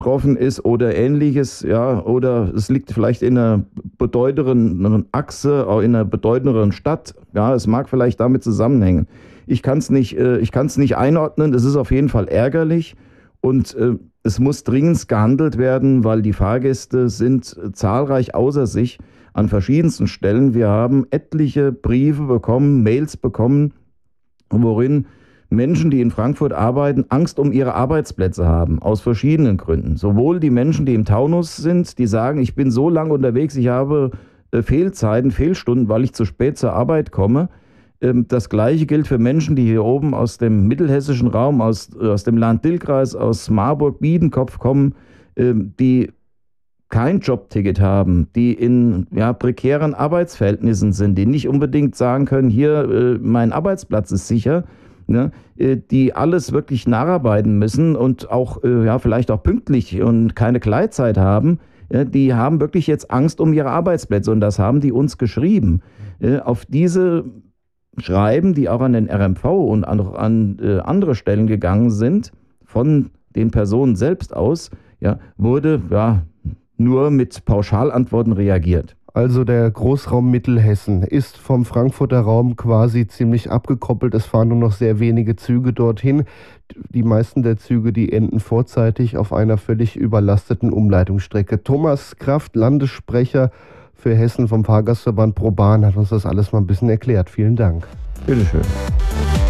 betroffen ist oder Ähnliches, ja, oder es liegt vielleicht in einer bedeutenderen Achse, auch in einer bedeutenderen Stadt. Ja, es mag vielleicht damit zusammenhängen. Ich kann es nicht einordnen. Es ist auf jeden Fall ärgerlich und es muss dringend gehandelt werden, weil die Fahrgäste sind zahlreich außer sich an verschiedensten Stellen. Wir haben etliche Briefe bekommen, Mails bekommen, worin Menschen, die in Frankfurt arbeiten, Angst um ihre Arbeitsplätze haben, aus verschiedenen Gründen. Sowohl die Menschen, die im Taunus sind, die sagen, ich bin so lange unterwegs, ich habe Fehlzeiten, Fehlstunden, weil ich zu spät zur Arbeit komme. Das Gleiche gilt für Menschen, die hier oben aus dem mittelhessischen Raum, aus dem Lahn-Dill-Kreis, aus Marburg, Biedenkopf kommen, die kein Jobticket haben, die in prekären Arbeitsverhältnissen sind, die nicht unbedingt sagen können, hier, mein Arbeitsplatz ist sicher, ne, die alles wirklich nacharbeiten müssen und auch vielleicht auch pünktlich und keine Gleitzeit haben, die haben wirklich jetzt Angst um ihre Arbeitsplätze und das haben die uns geschrieben. Auf diese Schreiben, die auch an den RMV und auch an andere Stellen gegangen sind, von den Personen selbst aus, wurde nur mit Pauschalantworten reagiert. Also der Großraum Mittelhessen ist vom Frankfurter Raum quasi ziemlich abgekoppelt. Es fahren nur noch sehr wenige Züge dorthin. Die meisten der Züge, die enden vorzeitig auf einer völlig überlasteten Umleitungsstrecke. Thomas Kraft, Landessprecher für Hessen vom Fahrgastverband ProBahn, hat uns das alles mal ein bisschen erklärt. Vielen Dank. Bitteschön.